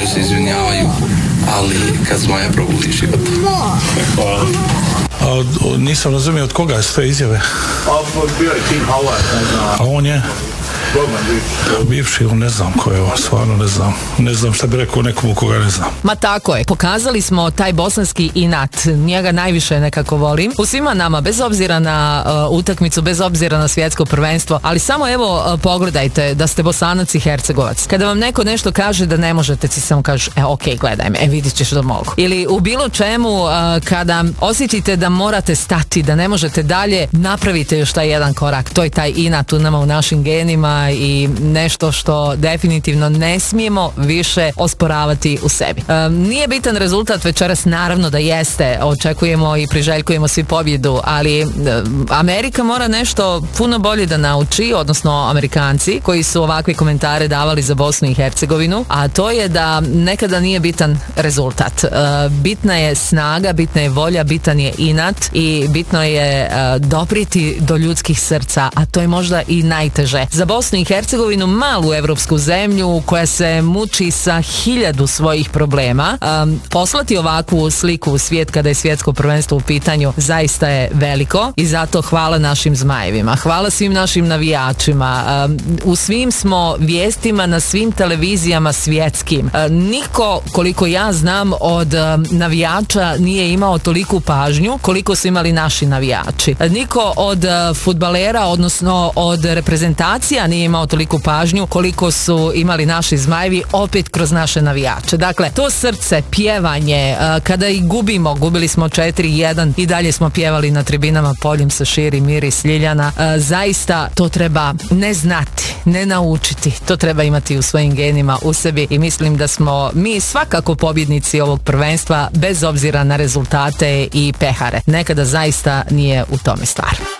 se izvinjavaju, ali kad smo je probuli život. Hvala. Nisam razumio od koga je sve izjave. Bio je Tim Howard. A on je? Bivši, ne znam ko je ovo, stvarno ne znam. Ne znam šta bi rekao nekomu koga ne znam. Ma tako je, pokazali smo taj bosanski inat, njega najviše nekako volim. U svima nama, bez obzira na utakmicu, bez obzira na svjetsko prvenstvo, ali samo evo pogledajte da ste Bosanac i Hercegovac. Kada vam neko nešto kaže da ne možete, ti samo kažeš, ok, gledaj me, vidit ćeš da mogu. Ili u bilo čemu, kada osjetite da morate stati, da ne možete dalje, napravite još taj jedan korak. To je taj inat u nama, u našim genima, i nešto što definitivno ne smijemo više osporavati u sebi. Nije bitan rezultat večeras, naravno da jeste, očekujemo i priželjkujemo svi pobjedu, ali Amerika mora nešto puno bolje da nauči, odnosno Amerikanci koji su ovakve komentare davali za Bosnu i Hercegovinu, a to je da nekada nije bitan rezultat. Bitna je snaga, bitna je volja, bitan je inat i bitno je dopriti do ljudskih srca, a to je možda i najteže. Za Bosnu i Hercegovinu, malu evropsku zemlju koja se muči sa 1000 svojih problema, poslati ovakvu sliku u svijet kada je svjetsko prvenstvo u pitanju zaista je veliko i zato hvala našim zmajevima, hvala svim našim navijačima. U svim smo vijestima na svim televizijama svjetskim. Niko, koliko ja znam, od navijača nije imao toliku pažnju koliko su imali naši navijači. Niko od fudbalera, odnosno od reprezentacija nije imao toliku pažnju koliko su imali naši zmajevi, opet kroz naše navijače. Dakle, to srce, pjevanje, kada i gubili smo 4-1 i dalje smo pjevali na tribinama Poljem se širi miris ljiljana. Zaista to treba ne znati, ne naučiti, to treba imati u svojim genima, u sebi i mislim da smo mi svakako pobjednici ovog prvenstva bez obzira na rezultate i pehare. Nekada zaista nije u tome stvar.